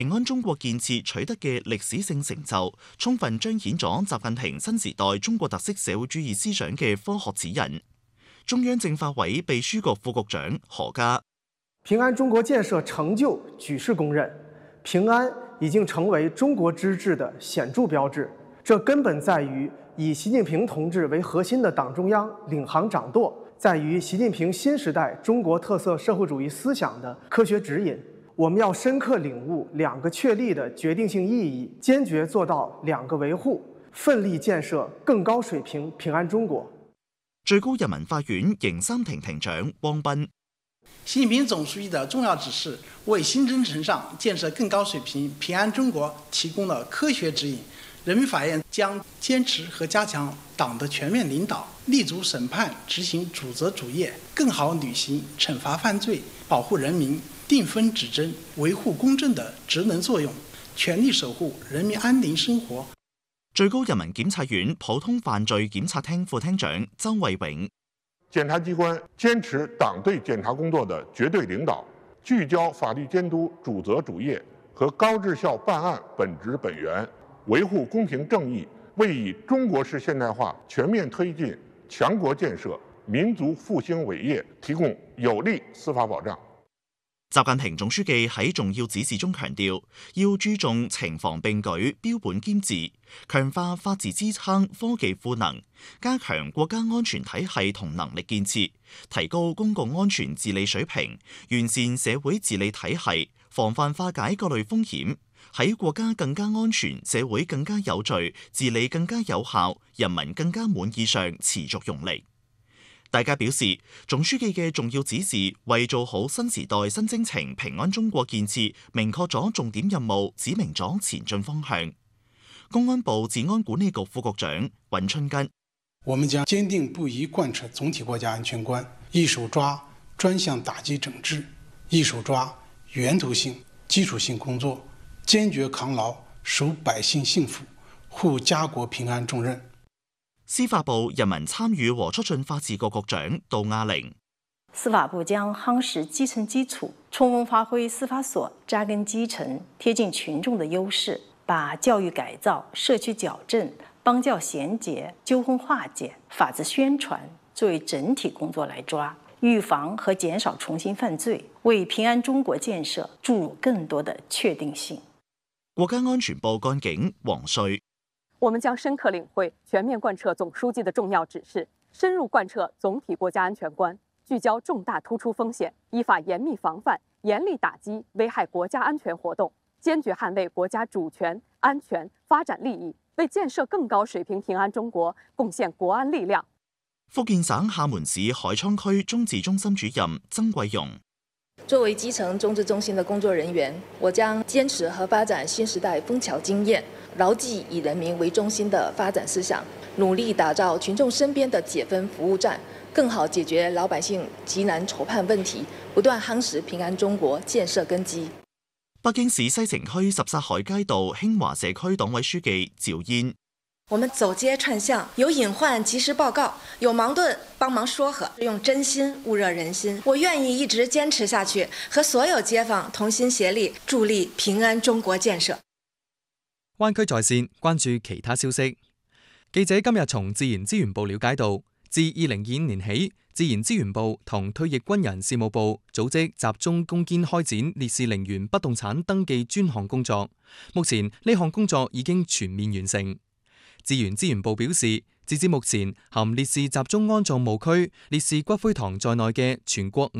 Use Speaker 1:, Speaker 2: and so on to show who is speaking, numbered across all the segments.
Speaker 1: 平安中國建設取得嘅歷史性成就，充分彰顯咗習近平新時代中國特色社會主義思想嘅科學指引。中央政法委秘書局副局長何嘉：
Speaker 2: 平安中國建設成就舉世公認，平安已經成為中國之治的顯著標誌。這根本在於以習近平同志為核心的黨中央領航掌舵，在於習近平新時代中國特色社會主義思想的科學指引。我們要深刻領悟兩個確立的決定性意義，堅決做到兩個維護，奮力建設更高水平平安中國。
Speaker 1: 最高人民法院刑三庭庭長汪斌：
Speaker 3: 習近平總書記的重要指示，為新征程上建設更高水平平安中國提供了科學指引。人民法院將堅持和加強黨的全面領導，立足審判執行主責主業，更好履行懲罰犯罪、保護人民、定分止爭、維護公正的職能作用，全力守護人民安寧生活。
Speaker 1: 最高人民檢察院普通犯罪檢察廳副廳長周衛永：
Speaker 4: 檢察機關堅持黨對檢察工作的絕對領導，聚焦法律監督主責主業和高質效辦案本質本源，維護公平正義，為以中國式現代化全面推進強國建設、民族復興偉業提供有力司法保障。
Speaker 1: 習近平總書記喺重要指示中強調，要注重情防並舉、標本兼治，強化法治支撐、科技賦能，加強國家安全體系同能力建設，提高公共安全治理水平，完善社會治理體系，防範化解各類風險，喺國家更加安全、社會更加有序、治理更加有效、人民更加滿意上持續用力。大家表示，總書記嘅重要指示為做好新時代新征程平安中國建設明確咗重點任務，指明咗前進方向。公安部治安管理局副局長尹春根：
Speaker 5: 我們將堅定不移貫徹總體國家安全觀，一手抓專項打擊整治，一手抓源頭性、基礎性工作，堅決扛牢守百姓幸福、護家國平安重任。
Speaker 1: 司法部人民參與和促進法治局局長杜亞玲：
Speaker 6: 司法部將夯實基層基礎，充分發揮司法所扎根基層、貼近群眾的優勢，把教育改造、社區矯正、邦教銜接、糾紛化解、法治宣傳作為整體工作來抓，預防和減少重新犯罪，為平安中國建設注入更多的確定性。
Speaker 1: 國家安全部幹警黃瑞：
Speaker 7: 我們將深刻領會、全面貫徹總書記的重要指示，深入貫徹總體國家安全觀，聚焦重大突出風險，依法嚴密防範、嚴厲打擊危害國家安全活動，堅決捍衛國家主權、安全、發展利益，為建設更高水平平安中國貢獻國安力量。
Speaker 1: 福建省廈門市海滄區中治中心主任曾貴榮：
Speaker 8: 作為基層中治中心的工作人員，我將堅持和發展新時代楓橋經驗，牢記以人民為中心的發展思想，努力打造群眾身邊的解紛服務站，更好解決老百姓急難愁盼問題，不斷夯實平安中國建設根基。
Speaker 1: 北京市西城區什剎海街道興華社區黨委書記趙嫣：
Speaker 9: 我們走街串巷，有隱患及時報告，有矛盾幫忙說和，用真心焐熱人心。我願意一直堅持下去，和所有街坊同心協力，助力平安中國建設。
Speaker 10: 灣區在線關注其他消息。記者今日從自然資源部了解到，自2025年起，自然資源部同退役軍人事務部組織集中攻堅開展烈士陵園不動產登記專項工作。目前呢項工作已經全面完成。自然資源部表示，截至目前，含烈士集中安葬墓區、烈士骨灰堂在內嘅全國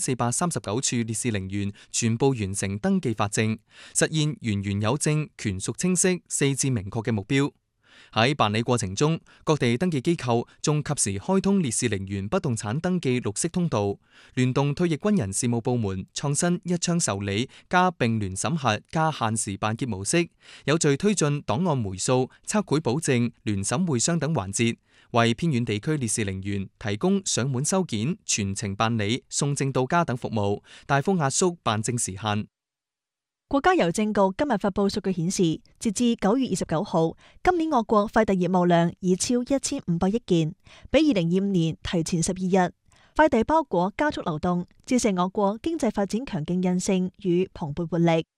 Speaker 10: 5439處烈士陵園全部完成登記發證，實現園園有證、權屬清晰、四至明確嘅目標。喺辦理過程中，各地登記機構仲及時開通烈士陵園不動產登記綠色通道，聯動退役軍人事務部門創新一窗受理加並聯審核加限時辦結模式，有序推進檔案回溯、測繪保證、聯審會商等環節，為偏遠地區烈士陵園提供上門收件、全程辦理、送證到家等服務，大幅壓縮辦證時限。
Speaker 11: 國家郵政局今日發佈數據顯示，截至9月29號，今年我國快遞業務量已超1500億件，比2025年提前12日。快遞包裹加速流動，折射我國經濟發展強勁韌性與蓬勃活力。